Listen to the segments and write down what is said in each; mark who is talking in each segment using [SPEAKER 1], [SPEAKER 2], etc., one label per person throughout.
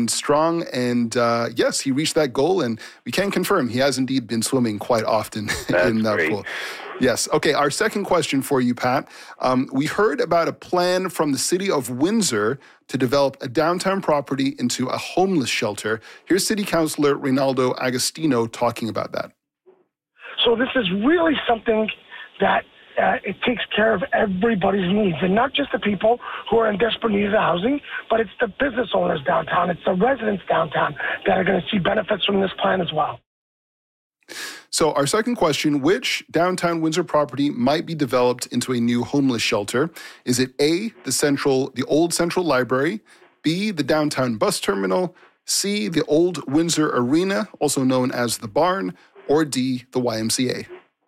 [SPEAKER 1] strong. And yes, he reached that goal, and we can confirm he has indeed been swimming quite often in that pool. Yes. Okay, our second question for you, Pat. We heard about a plan from the city of Windsor to develop a downtown property into a homeless shelter. Here's City Councillor Reynaldo Agostino talking about that.
[SPEAKER 2] So this is really something that it takes care of everybody's needs, and not just the people who are in desperate need of housing, but it's the business owners downtown, it's the residents downtown that are going to see benefits from this plan as well.
[SPEAKER 1] So our second question, which downtown Windsor property might be developed into a new homeless shelter? Is it A, the old Central Library, B, the downtown bus terminal, C, the old Windsor Arena, also known as the Barn, or D, the YMCA?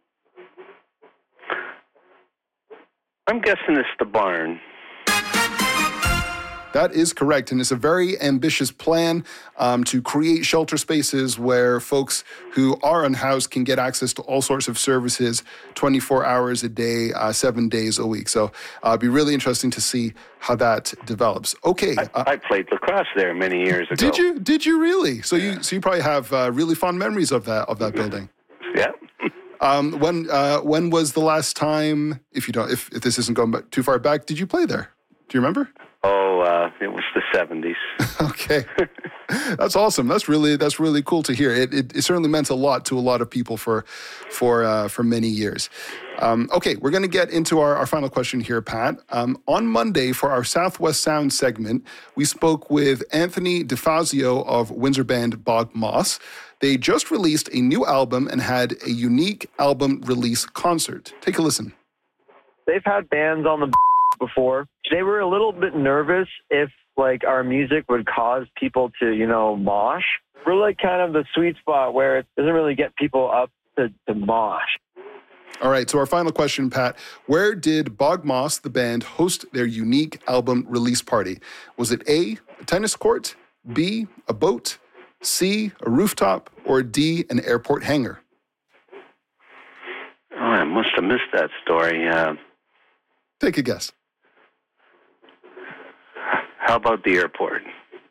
[SPEAKER 3] I'm guessing it's the Barn.
[SPEAKER 1] That is correct, and it's a very ambitious plan to create shelter spaces where folks who are unhoused can get access to all sorts of services 24 hours a day, 7 days a week. So it'd be really interesting to see how that develops. Okay.
[SPEAKER 3] I played lacrosse there many years ago.
[SPEAKER 1] Did you? Did you really? So you probably have really fond memories of that building.
[SPEAKER 3] Yeah.
[SPEAKER 1] When was the last time, if this isn't going too far back, did you play there? Do you remember?
[SPEAKER 3] It was the 70s.
[SPEAKER 1] Okay. That's awesome. That's really cool to hear. It certainly meant a lot to a lot of people for many years. Okay, we're going to get into our final question here, Pat. On Monday, for our Southwest Sound segment, we spoke with Anthony DeFazio of Windsor band Bog Moss. They just released a new album and had a unique album release concert. Take a listen.
[SPEAKER 4] They've had bands on the before. They were a little bit nervous if our music would cause people to, mosh. We're kind of the sweet spot where it doesn't really get people up to mosh.
[SPEAKER 1] All right, so our final question, Pat. Where did Bog Moss, the band, host their unique album release party? Was it A, a tennis court, B, a boat, C, a rooftop, or D, an airport hangar?
[SPEAKER 3] Oh, I must have missed that story.
[SPEAKER 1] Take a guess.
[SPEAKER 3] How about the airport?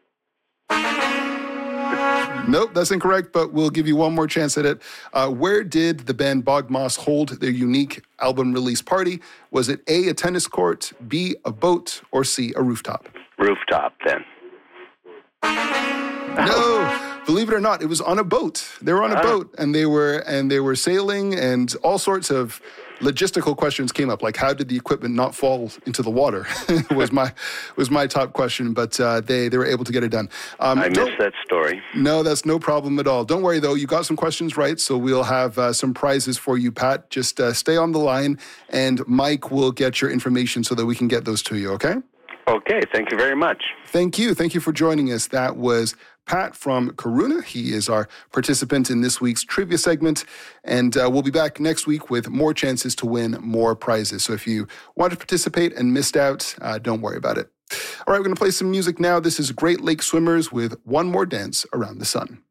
[SPEAKER 1] Nope, that's incorrect, but we'll give you one more chance at it. Where did the band Bog Moss hold their unique album release party? Was it A, a tennis court, B, a boat, or C, a rooftop?
[SPEAKER 3] Rooftop, then.
[SPEAKER 1] No, believe it or not, it was on a boat. They were on a boat, and they were sailing, and all sorts of logistical questions came up, like how did the equipment not fall into the water? was my top question, but they were able to get it done.
[SPEAKER 3] I missed that story.
[SPEAKER 1] No, that's no problem at all. Don't worry though, you got some questions right, so we'll have some prizes for you, Pat. Just stay on the line, and Mike will get your information so that we can get those to you. Okay?
[SPEAKER 3] Okay, thank you very much.
[SPEAKER 1] Thank you for joining us. That was Pat from Corunna. He is our participant in this week's trivia segment, and we'll be back next week with more chances to win more prizes. So if you want to participate and missed out, don't worry about it. All right, we're going to play some music now. This is Great Lake Swimmers with One More Dance Around the Sun.